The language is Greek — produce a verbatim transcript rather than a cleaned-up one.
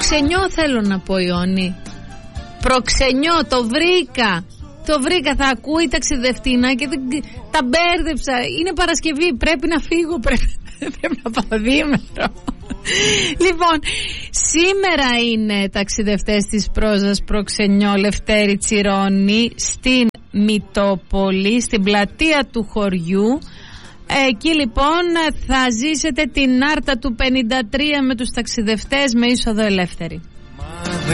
Προξενιό θέλω να πω, Ιώνη. Προξενιό, το βρήκα. Το βρήκα, θα ακούει ταξιδευτίνα και δεν... τα μπέρδεψα. Είναι Παρασκευή, πρέπει να φύγω, πρέπει, πρέπει να πάω διήμερο. Λοιπόν, σήμερα είναι ταξιδευτές της πρόζας Προξενιό, Λευτέρη Τσιρόνη, στην Μητόπολη, στην πλατεία του χωριού. Εκεί λοιπόν θα ζήσετε την Άρτα του πενήντα τρία με τους ταξιδευτές με είσοδο ελεύθερη.